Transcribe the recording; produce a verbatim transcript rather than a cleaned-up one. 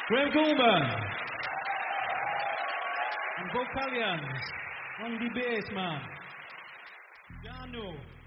Greg Goulburn. And vocalians on the bass, man. Jano.